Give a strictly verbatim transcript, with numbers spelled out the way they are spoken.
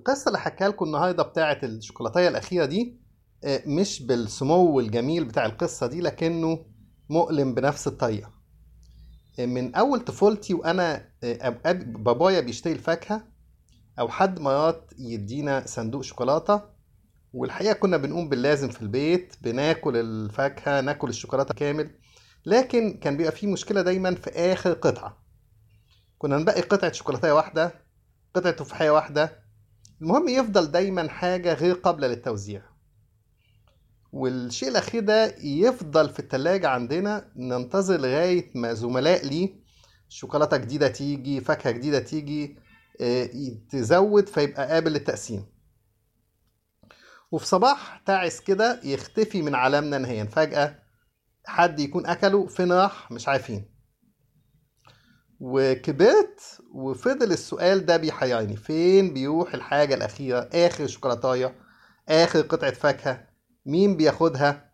القصة اللي حكاها لكم النهاردة بتاعة الشوكولاتاية الأخيرة دي آه، مش بالسمو الجميل بتاع القصة دي، لكنه مؤلم بنفس الطريقة. آه، من أول طفولتي وأنا آه، أب- أب- بابايا بيشتري الفاكهة أو حد مرات يدينا صندوق شوكولاتة، والحقيقة كنا بنقوم باللازم في البيت، بناكل الفاكهة ناكل الشوكولاتة كامل. لكن كان بيبقى فيه مشكلة دايما في آخر قطعة، كنا نبقي قطعة شوكولاتاية واحدة، قطعة تفاحية واحدة، المهم يفضل دايما حاجة غير قابلة للتوزيع. والشيء الأخير ده يفضل في التلاجة عندنا، ننتظر لغاية ما زملاء ليه شوكولاتة جديدة تيجي، فاكهة جديدة تيجي، آه، تزود فيبقى قابل للتقسيم. وفي صباح تعس كده يختفي من عالمنا نهائيا فجأة، حد يكون أكله فين راح مش عارفين. وكبرت وفضل السؤال ده بيحيرني، فين بيروح الحاجة الأخيرة، آخر شوكولاتاية، آخر قطعة فاكهة، مين بياخدها؟